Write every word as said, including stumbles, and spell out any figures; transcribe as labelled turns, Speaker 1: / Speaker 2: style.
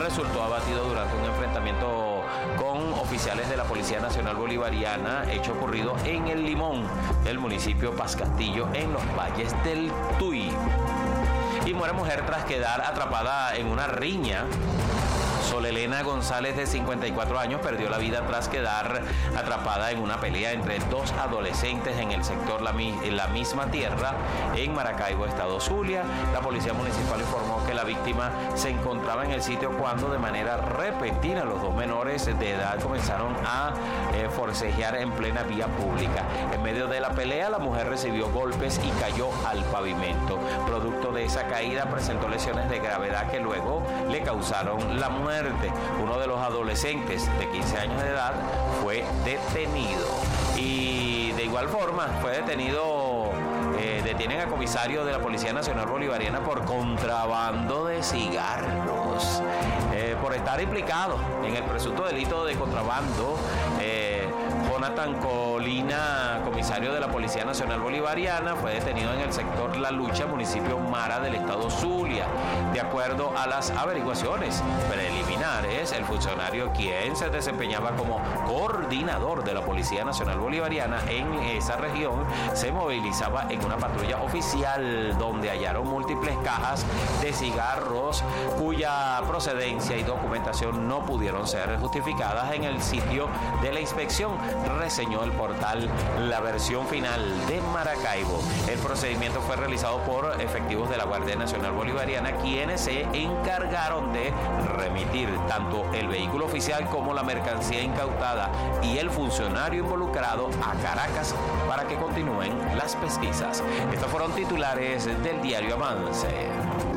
Speaker 1: resultó abatido durante un enfrentamiento con oficiales de la Policía Nacional Bolivariana, hecho ocurrido en El Limón, del municipio Paz Castillo, en los valles del Tuy. Y muere mujer tras quedar atrapada en una riña. Solelena González, de cincuenta y cuatro años, perdió la vida tras quedar atrapada en una pelea entre dos adolescentes en el sector La, la Misma Tierra, en Maracaibo, estado Zulia. La policía municipal informó que la víctima se encontraba en el sitio cuando, de manera repentina, los dos menores de edad comenzaron a eh, forcejear en plena vía pública. En medio de la pelea, la mujer recibió golpes y cayó al pavimento. Producto de esa caída, presentó lesiones de gravedad que luego le causaron la muerte. Uno de los adolescentes de quince años de edad fue detenido. Y de igual forma fue detenido, eh, detienen a comisario de la Policía Nacional Bolivariana por contrabando de cigarros, eh, por estar implicado en el presunto delito de contrabando. eh, Jonathan Colina, comisario de la Policía Nacional Bolivariana, fue detenido en el sector La Lucha, municipio Mara del estado Zulia. De acuerdo a las averiguaciones preliminares, el funcionario, quien se desempeñaba como coordinador de la Policía Nacional Bolivariana en esa región, se movilizaba en una patrulla oficial donde hallaron múltiples cajas de cigarros cuya procedencia y documentación no pudieron ser justificadas en el sitio de la inspección, reseñó el portal La Versión Final de Maracaibo. El procedimiento fue realizado por efectivos de la Guardia Nacional Bolivariana, quienes se encargaron de remitir tanto el vehículo oficial como la mercancía incautada y el funcionario involucrado a Caracas para que continúen las pesquisas. Estos fueron titulares del diario Avance.